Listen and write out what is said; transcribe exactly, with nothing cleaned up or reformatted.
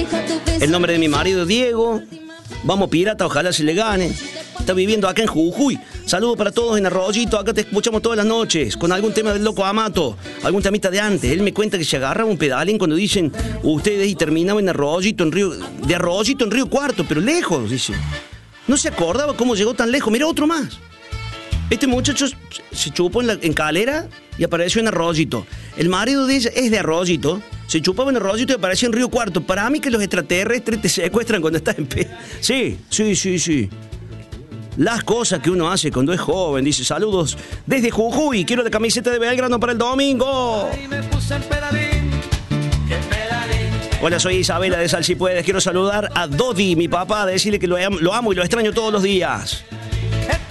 El nombre de mi marido, Diego. Vamos, pirata, ojalá se le gane. Está viviendo acá en Jujuy. Saludos para todos en Arroyito. Acá te escuchamos todas las noches con algún tema del Loco Amato, algún temita de antes. Él me cuenta que se agarra un pedalín cuando dicen ustedes y terminaba en Arroyito, en Río, de Arroyito en Río Cuarto, pero lejos, dice. No se acordaba cómo llegó tan lejos. Mira, otro más. Este muchacho se chupó en, la, en Calera y apareció en Arroyito. El marido de ella es de Arroyito. Se chupaba en Arroyito y apareció en Río Cuarto. Para mí que los extraterrestres te secuestran cuando estás en pe... Sí, sí, sí, sí. Las cosas que uno hace cuando es joven. Dice, saludos desde Jujuy. Quiero la camiseta de Belgrano para el domingo. Hola, soy Isabela de Sal Si Puedes. Quiero saludar a Dodi, mi papá, decirle que lo amo, lo amo y lo extraño todos los días.